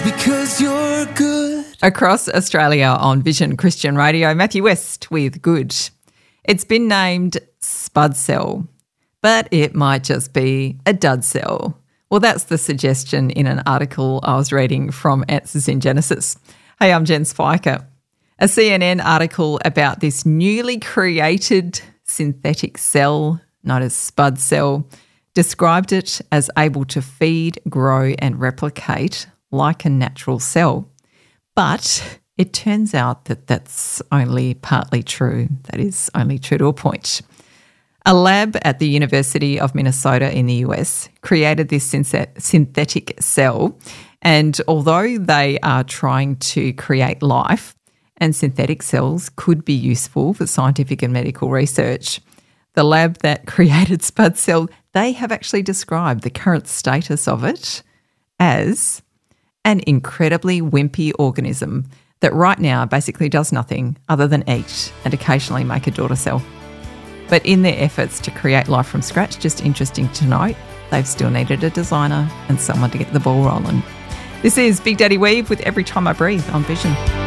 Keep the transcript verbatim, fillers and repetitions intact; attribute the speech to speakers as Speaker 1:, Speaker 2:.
Speaker 1: Because you're good.
Speaker 2: Across Australia on Vision Christian Radio, Matthew West with Good. It's been named Spud Cell, but it might just be a dud cell. Well, that's the suggestion in an article I was reading from Answers in Genesis. Hey, I'm Jen Spiker. A C N N article about this newly created synthetic cell, known as Spud Cell, described it as able to feed, grow and replicate like a natural cell. But it turns out that that's only partly true. That is only true to a point. A lab at the University of Minnesota in the U S created this synthetic cell, and although they are trying to create life, and synthetic cells could be useful for scientific and medical research, the lab that created Spud Cell, they have actually described the current status of it as an incredibly wimpy organism that right now basically does nothing other than eat and occasionally make a daughter cell. But in their efforts to create life from scratch, just interesting to note, they've still needed a designer and someone to get the ball rolling. This is Big Daddy Weave with Every Time I Breathe on Vision.